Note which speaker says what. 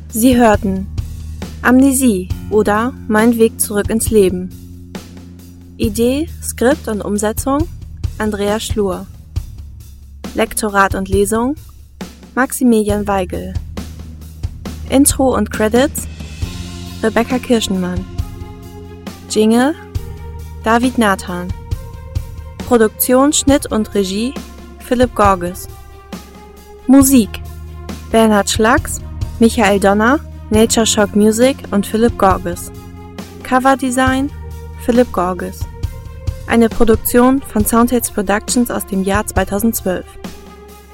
Speaker 1: Sie hörten Amnesie oder Mein Weg zurück ins Leben. Idee, Skript und Umsetzung Andrea Schlur. Lektorat und Lesung Maximilian Weigel. Intro und Credits Rebecca Kirschenmann. Jingle David Nathan. Produktion, Schnitt und Regie Philipp Gorges. Musik Bernhard Schlags, Michael Donner, Nature Shock Music und Philipp Gorges. Coverdesign Philipp Gorges. Eine Produktion von Soundhits Productions aus dem Jahr 2012.